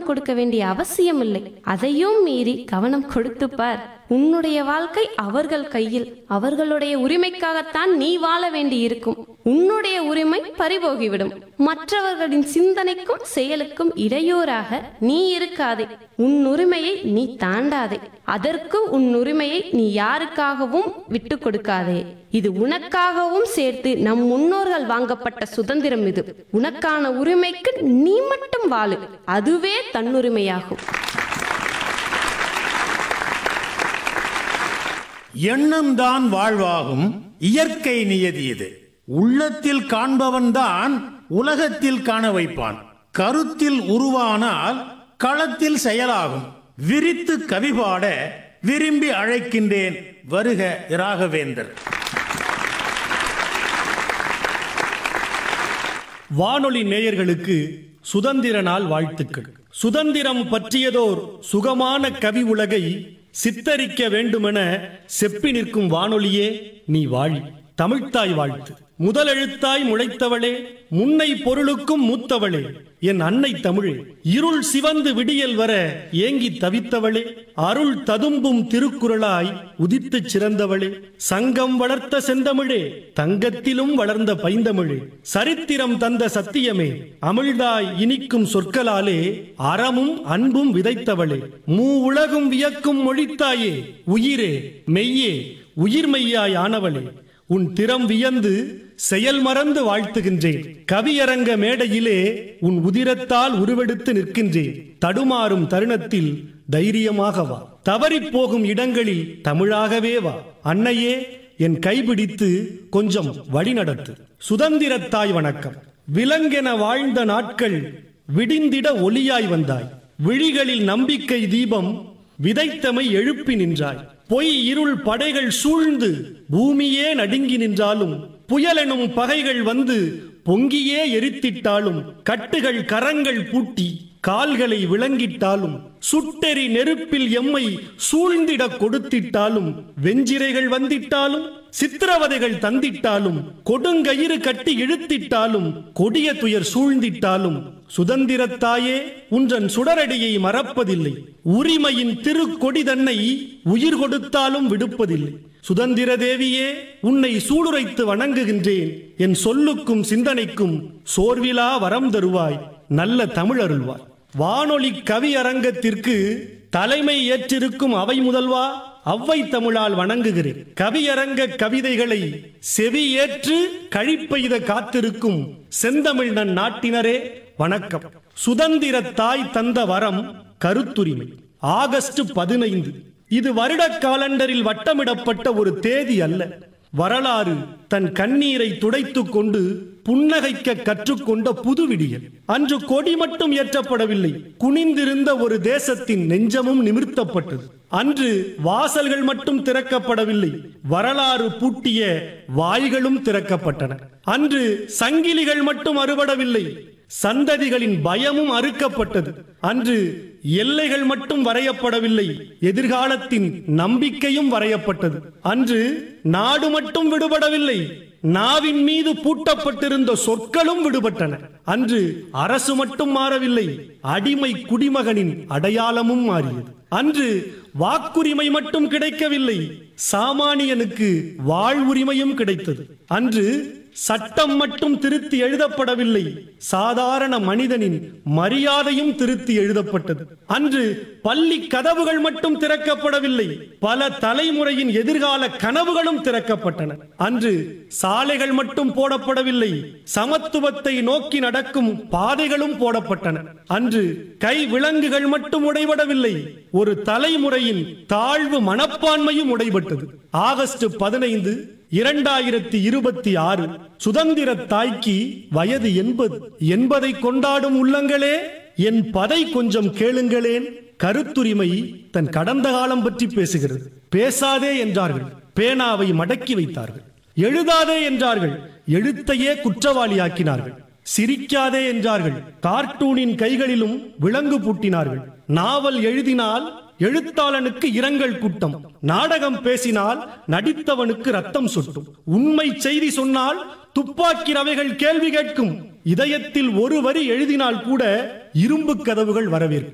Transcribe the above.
கொடுக்க வேண்டிய அவசியம் இல்லை. அதையும் மீறி கவனம் கொடுத்து பார். உன்னுடைய வாழ்க்கை அவர்கள் கையில். அவர்களுடைய உரிமைக்காகத்தான் நீ வாழ வேண்டி இருக்கும். உன்னுடைய உரிமை பறிபோகிவிடும். மற்றவர்களின் சிந்தனைக்கும் செயலுக்கும் இடையூறாக நீ இருக்காதே. உன் உரிமையை நீ தாண்டாதே. அதற்கு உன் உரிமையை நீ யாருக்காகவும் விட்டு கொடுக்காதே. இது உனக்காகவும் சேர்த்து நம் முன்னோர்கள் வாங்கப்பட்ட சுதந்திரம். இது உனக்கான உரிமைக்கு நீ மட்டும் வாழு. அதுவே தன்னுரிமையாகும். எண்ணம்தான் வாழ்வாகும். இயற்கை நியதி இது. உள்ளத்தில் காண்பவன்தான் உலகத்தில் காண வைப்பான். கருத்தில் உருவானால் களத்தில் செயலாகும். விரித்து கவிபாட விரும்பி அழைக்கின்றேன். வருக ராகவேந்தர். வானொலி நேயர்களுக்கு சுதந்திர நாள் வாழ்த்துக்கள். சுதந்திரம் பற்றியதோர் சுகமான கவி உலகை சித்தரிக்க வேண்டுமென செப்பி நிற்கும் வானொலியே நீ வாழி. தமிழ்த்தாய் வாழ்த்து. முதலெழுத்தாய் முளைத்தவளே, முன்னை பொருளுக்கும் மூத்தவளே, என் அன்னை தமிழே, இருள் சிவந்து விடியல் வர ஏங்கி தவித்தவளே, அருள் ததும்பும் திருக்குறளாய் உதித்து சிறந்தவளே, சங்கம் வளர்த்த செந்தமிழே, தங்கத்திலும் வளர்ந்த பைந்தமிழே, சரித்திரம் தந்த சத்தியமே, அமிழ்தாய் இனிக்கும் சொற்களாலே அறமும் அன்பும் விதைத்தவளே, மூ உலகும் வியக்கும் மொழித்தாயே, உயிரே மெய்யே உயிர்மெய்யாய் ஆனவளே, உன் திறம் வியந்து செயல் மறந்து வாழ்த்துகின்றேன். கவியரங்க மேடையிலே உன் உதிரத்தால் உருவெடுத்து நிற்கின்றேன். தடுமாறும் தருணத்தில் தைரியமாக வா. தவறிப் போகும் இடங்களில் தமிழாகவே வா. அன்னையே, என் கைபிடித்து கொஞ்சம் வழி நடத்து. சுதந்திரத்தாய் வணக்கம். விலங்கென வாழ்ந்த நாட்கள் விடிந்திட ஒளியாய் வந்தாய். விழிகளில் நம்பிக்கை தீபம் விதைத்தமை எழுப்பி நின்றாய். பொய் இருள் படைகள் சூழ்ந்து பூமியே நடுங்கி நின்றாலும், புயலெனும் பகைகள் வந்து பொங்கியே எரித்திட்டாலும், கட்டுகள் கரங்கள் பூட்டி கால்களை விளங்கிட்டாலும், சுட்டெறி நெருப்பில் எம்மை சூழ்ந்திட கொடுத்திட்டாலும், வெஞ்சிரைகள் வந்திட்டாலும், சித்திரவதைகள் தந்திட்டாலும், கொடுங்கயிறு கட்டி இழுத்திட்டாலும், கொடிய துயர் சூழ்ந்திட்டாலும், சுதந்திரத்தாயே உன்றன் சுடரடியை மறப்பதில்லை. உரிமையின் திருக்கொடி தன்னை உயிர் கொடுத்தாலும் விடுப்பதில்லை. சுதந்திர தேவியே, உன்னை சூளுரைத்து வணங்குகின்றேன். என் சொல்லுக்கும் சிந்தனைக்கும் சோர்விலா வரம் தருவாய். நல்ல தமிழ் அருள்வாய். வானொலி கவி அரங்கத்திற்கு தலைமை ஏற்றிருக்கும் அவை முதல்வா, அவ்வை தமிழால் வணங்குகிறேன். கவியரங்க கவிதைகளை செவி ஏற்று கழிப்பெய்த காத்திருக்கும் செந்தமிழ் நன் நாட்டினரே வணக்கம். சுதந்திர தாய் தந்த வரம் கருத்துரிமை. ஆகஸ்ட் 15. இது வருட காலண்டரில் வட்டமிடப்பட்ட ஒரு தேதி அல்ல. வரலாறு தன் கண்ணீரை துடைத்துக் கொண்டு புன்னகைக்க கற்றுக்கொண்ட புது விடியல். அன்று கொடி மட்டும் ஏற்றப்படவில்லை, குனிந்திருந்த ஒரு தேசத்தின் நெஞ்சமும் நிமிர்த்தப்பட்டது. அன்று வாசல்கள் மட்டும் திறக்கப்படவில்லை, வரலாறு பூட்டிய வாய்களும் திறக்கப்பட்டன. அன்று சங்கிலிகள் மட்டும் அறுபடவில்லை, சந்ததிகளின் பயமும் அறுக்கப்பட்டது. அன்று எல்லைகள் மட்டும் வரையப்படவில்லை, எதிர்காலத்தின் நம்பிக்கையும் வரையப்பட்டது. அன்று நாடு மட்டும் விடுபடவில்லை, நாவின் மீது பூட்டப்பட்டிருந்த சொற்களும் விடுபட்டன. அன்று அரசு மட்டும் மாறவில்லை, அடிமை குடிமகனின் அடையாளமும் மாறியது. அன்று வாக்குரிமை மட்டும் கிடைக்கவில்லை, சாமானியனுக்கு வாழ்வுரிமையும் கிடைத்தது. அன்று சட்டம் மட்டும் திருத்தி எழுதப்படவில்லை, சாதாரண மனிதனின் மரியாதையும் திருத்தி எழுதப்பட்டது. அன்று பள்ளி கதவுகள் மட்டும் திறக்கப்படவில்லை, பல தலைமுறையின் எதிர்கால கனவுகளும் திறக்கப்பட்டன. அன்று சாலைகள் மட்டும் போடப்படவில்லை, சமத்துவத்தை நோக்கி நடக்கும் பாதைகளும் போடப்பட்டன. அன்று கை விலங்குகள் மட்டும் உடைபடவில்லை, ஒரு தலைமுறையின் தாழ்வு மனப்பான்மையும் உடைபட்டது. ஆகஸ்ட் 15, 2026. சுதந்திர தாய்க்கு வயது 80. 80 கொண்டாடும் உள்ளங்களே, என் பதை கொஞ்சம் கேளுங்களேன். கருத்துரிமை தன் கடந்த காலம் பற்றி பேசுகிறது. பேசாதே என்றார்கள், பேனாவை மடக்கி வைத்தார்கள். எழுதாதே என்றார்கள், எழுத்தையே குற்றவாளியாக்கினார்கள். சிரிக்காதே என்றார்கள், கார்ட்டூனின் கைகளிலும் விலங்கு பூட்டினார்கள். நாவல் எழுதினால் எழுத்தாளனுக்கு இரங்கல் கூட்டம், நாடகம் பேசினால் நடித்தவனுக்கு ரத்தம் சொட்டும், உண்மை செய்தி சொன்னால் துப்பாக்கி ரவைகள் கேள்வி கேட்கும், இதயத்தில் ஒரு வரி எழுதினால் கூட இரும்பு கதவுகள் வரவேற்கும்.